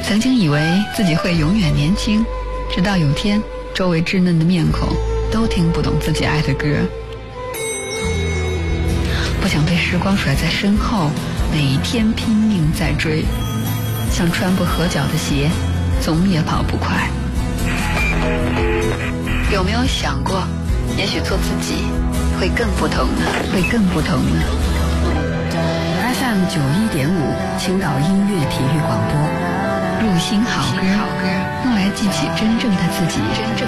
曾经以为自己会永远年轻，直到有天周围稚嫩的面孔都听不懂自己爱的歌。不想被时光甩在身后，每一天拼命在追，像穿不合脚的鞋，总也跑不快。有没有想过，也许做自己会更不同呢？会更不同呢？ FM 91.5，青岛音乐体育广播，入心好歌，用来记起真正的自己。